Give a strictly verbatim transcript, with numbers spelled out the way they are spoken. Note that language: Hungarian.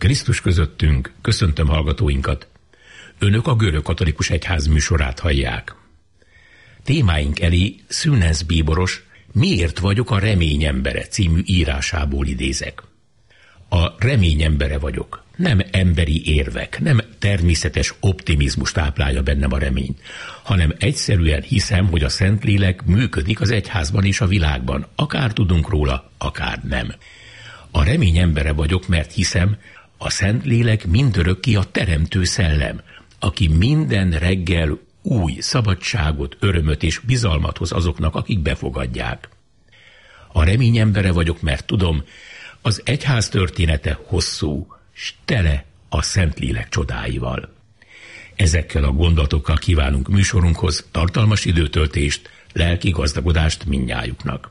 Krisztus közöttünk, köszöntöm hallgatóinkat. Önök a Görögkatolikus Egyház műsorát hallják. Témáink elé Szűnensz bíboros Miért vagyok a remény embere című írásából idézek. A remény embere vagyok. Nem emberi érvek, nem természetes optimizmus táplálja bennem a reményt, hanem egyszerűen hiszem, hogy a Szentlélek működik az egyházban és a világban, akár tudunk róla, akár nem. A remény embere vagyok, mert hiszem, a Szentlélek mindörökké a teremtő szellem, aki minden reggel új szabadságot, örömöt és bizalmat hoz azoknak, akik befogadják. A remény embere vagyok, mert tudom, az egyház története hosszú, s tele a Szentlélek csodáival. Ezekkel a gondolatokkal kívánunk műsorunkhoz tartalmas időtöltést, lelki gazdagodást mindnyájuknak.